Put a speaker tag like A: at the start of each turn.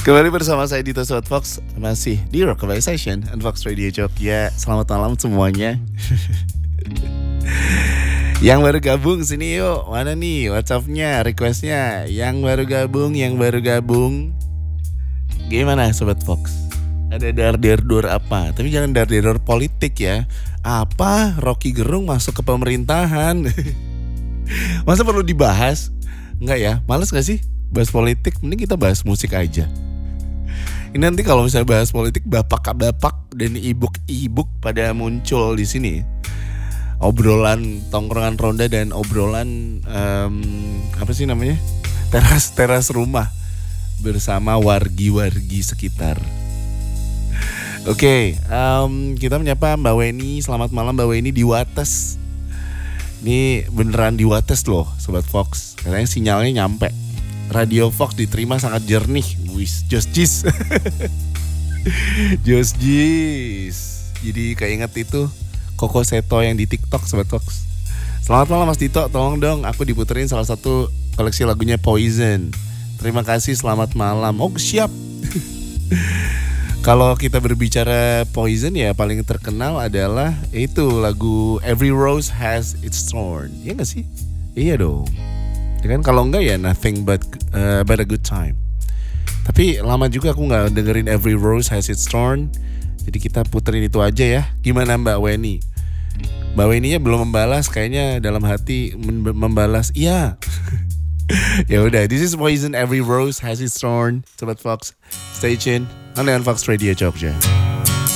A: Kembali bersama saya Dito Sobat Fox, masih di Rockabye Session and Fox Radio Jogja. Selamat malam semuanya. Yang baru gabung sini yuk. Mana nih WhatsApp-nya, request-nya? Yang baru gabung. Gimana Sobat Fox? Ada dar-dar apa? Tapi jangan dar-dar politik ya. Apa Rocky Gerung masuk ke pemerintahan? Masa perlu dibahas? Enggak ya, males gak sih bahas politik? Mending kita bahas musik aja. Ini nanti kalau misalnya bahas politik, bapak-bapak dan ibuk-ibuk pada muncul di sini. Obrolan tongkrongan ronda dan obrolan apa sih namanya? Teras rumah bersama wargi-wargi sekitar. Oke, kita menyapa Mbak Weni. Selamat malam Mbak Weni di Wates. Ini beneran di Wates loh Sobat Fox. Katanya sinyalnya nyampe. Radio Fox diterima sangat jernih. Wis, just jis. Just jis. Jadi keinget itu Koko Seto yang di TikTok Sobat Fox. Selamat malam Mas Dito, tolong dong aku diputerin salah satu koleksi lagunya Poison. Terima kasih, selamat malam. Oh siap. Kalau kita berbicara Poison ya paling terkenal adalah itu lagu Every Rose Has Its Thorn. Iya gak sih? Iya dong. Ya kan kalau enggak ya Nothing But a Good Time. Tapi lama juga aku gak dengerin Every Rose Has Its Thorn. Jadi kita puterin itu aja ya. Gimana Mbak Weni? Mbak Weni-nya belum membalas, kayaknya dalam hati membalas iya. Ya udah, this is Poison, Every Rose Has Its Thorn. Sobat Fox, stay tuned on Fox Radio Jogja.